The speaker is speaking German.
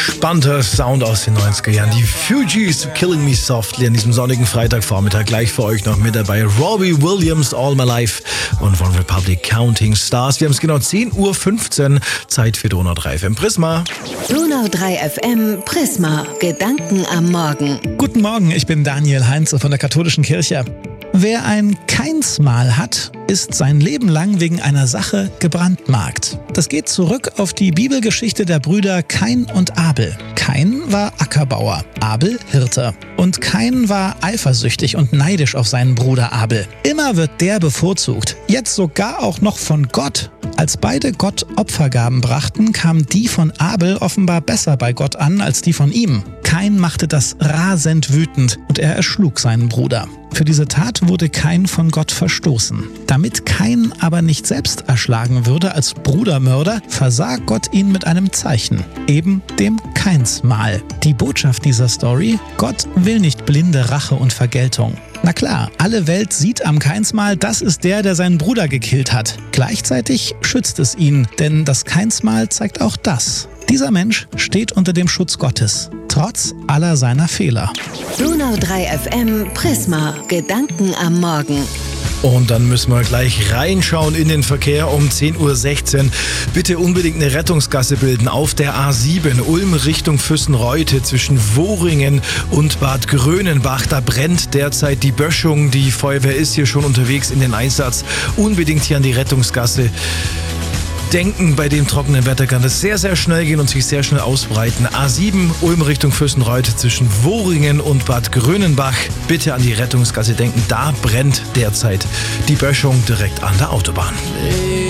Entspannter Sound aus den 90er Jahren. Die Fugees, Killing Me Softly an diesem sonnigen Freitagvormittag. Gleich für euch noch mit dabei Robbie Williams, All My Life und von Republic Counting Stars. Wir haben es genau 10:15 Uhr, Zeit für Donau 3 FM Prisma. Donau 3 FM Prisma, Gedanken am Morgen. Guten Morgen, ich bin Daniel Heinze von der Katholischen Kirche. Wer ein Keinsmal hat, ist sein Leben lang wegen einer Sache gebrandmarkt. Das geht zurück auf die Bibelgeschichte der Brüder Kain und Abel. Kain war Ackerbauer, Abel Hirte. Und Kain war eifersüchtig und neidisch auf seinen Bruder Abel. Immer wird der bevorzugt. Jetzt sogar auch noch von Gott. Als beide Gott Opfergaben brachten, kamen die von Abel offenbar besser bei Gott an als die von ihm. Kain machte das rasend wütend und er erschlug seinen Bruder. Für diese Tat wurde Kain von Gott verstoßen. Damit Kain aber nicht selbst erschlagen würde als Brudermörder, versah Gott ihn mit einem Zeichen, eben dem Keinsmal. Die Botschaft dieser Story: Gott will nicht blinde Rache und Vergeltung. Na klar, alle Welt sieht am Keinsmal, das ist der seinen Bruder gekillt hat. Gleichzeitig schützt es ihn, denn das Keinsmal zeigt auch das. Dieser Mensch steht unter dem Schutz Gottes, trotz aller seiner Fehler. Donau 3 FM Prisma, Gedanken am Morgen. Und dann müssen wir gleich reinschauen in den Verkehr um 10:16 Uhr. Bitte unbedingt eine Rettungsgasse bilden auf der A7 Ulm Richtung Füssenreute zwischen Wohringen und Bad Grönenbach. Da brennt derzeit die Böschung. Die Feuerwehr ist hier schon unterwegs in den Einsatz. Unbedingt hier an die Rettungsgasse denken. Bei dem trockenen Wetter kann das sehr, sehr schnell gehen und sich sehr schnell ausbreiten. A7 Ulm Richtung Füssenreute zwischen Wohringen und Bad Grönenbach. Bitte an die Rettungsgasse denken. Da brennt derzeit die Böschung direkt an der Autobahn.